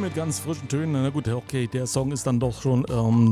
mit ganz frischen Tönen. Na gut, okay, der Song ist dann doch schon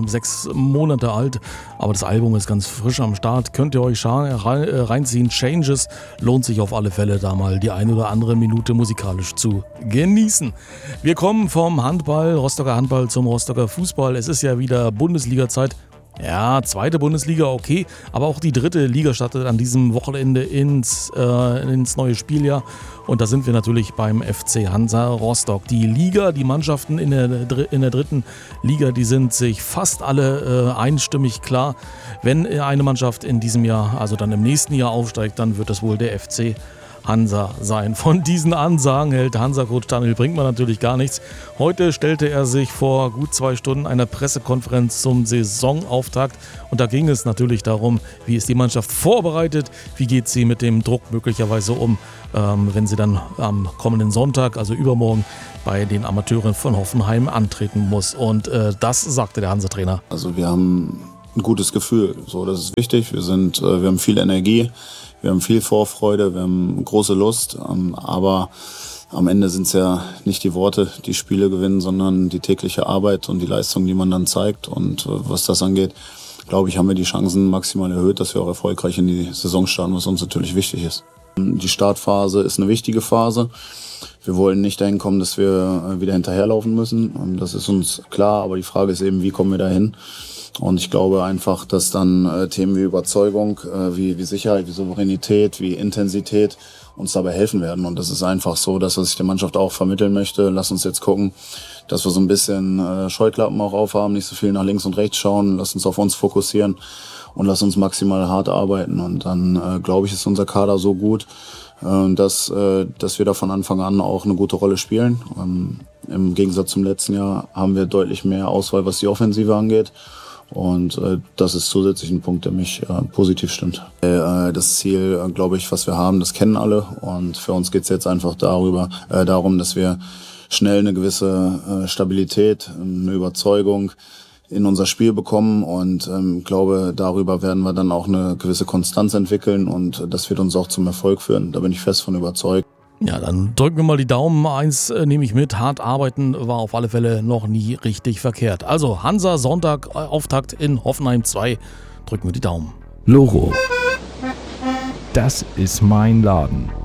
6 Monate alt, aber das Album ist ganz frisch am Start. Könnt ihr euch reinziehen. Changes lohnt sich auf alle Fälle, da mal die eine oder andere Minute musikalisch zu genießen. Wir kommen vom Handball, Rostocker Handball zum Rostocker Fußball. Es ist ja wieder Bundesliga-Zeit. Ja, zweite Bundesliga, okay, aber auch die dritte Liga startet an diesem Wochenende ins neue Spieljahr und da sind wir natürlich beim FC Hansa Rostock. Die Liga, die Mannschaften in der dritten Liga, die sind sich fast alle einstimmig klar. Wenn eine Mannschaft in diesem Jahr, also dann im nächsten Jahr aufsteigt, dann wird das wohl der FC Hansa sein. Von diesen Ansagen hält Hansa-Coach Daniel Brinkmann natürlich gar nichts. Heute stellte er sich vor gut 2 Stunden einer Pressekonferenz zum Saisonauftakt und da ging es natürlich darum, wie ist die Mannschaft vorbereitet, wie geht sie mit dem Druck möglicherweise um, wenn sie dann am kommenden Sonntag, also übermorgen, bei den Amateuren von Hoffenheim antreten muss. Und das sagte der Hansa-Trainer. Also wir haben ein gutes Gefühl, so, das ist wichtig. Wir haben viel Energie. Wir haben viel Vorfreude, wir haben große Lust, aber am Ende sind es ja nicht die Worte, die Spiele gewinnen, sondern die tägliche Arbeit und die Leistung, die man dann zeigt. Und was das angeht, glaube ich, haben wir die Chancen maximal erhöht, dass wir auch erfolgreich in die Saison starten, was uns natürlich wichtig ist. Die Startphase ist eine wichtige Phase. Wir wollen nicht dahin kommen, dass wir wieder hinterherlaufen müssen. Und das ist uns klar, aber die Frage ist eben, wie kommen wir dahin? Und ich glaube einfach, dass dann Themen wie Überzeugung, wie Sicherheit, wie Souveränität, wie Intensität uns dabei helfen werden. Und das ist einfach so, dass was ich der Mannschaft auch vermitteln möchte. Lass uns jetzt gucken, dass wir so ein bisschen Scheuklappen auch aufhaben, nicht so viel nach links und rechts schauen. Lass uns auf uns fokussieren und lass uns maximal hart arbeiten. Und dann, glaube ich, ist unser Kader so gut, dass wir da von Anfang an auch eine gute Rolle spielen. Im Gegensatz zum letzten Jahr haben wir deutlich mehr Auswahl, was die Offensive angeht. Und das ist zusätzlich ein Punkt, der mich positiv stimmt. Das Ziel, glaube ich, was wir haben, das kennen alle. Und für uns geht es jetzt einfach darum, dass wir schnell eine gewisse Stabilität, eine Überzeugung in unser Spiel bekommen. Und glaube, darüber werden wir dann auch eine gewisse Konstanz entwickeln. Und das wird uns auch zum Erfolg führen. Da bin ich fest von überzeugt. Ja, dann drücken wir mal die Daumen. Eins nehme ich mit. Hart arbeiten war auf alle Fälle noch nie richtig verkehrt. Also Hansa Sonntag Auftakt in Hoffenheim 2. Drücken wir die Daumen. Loro. Das ist mein Laden.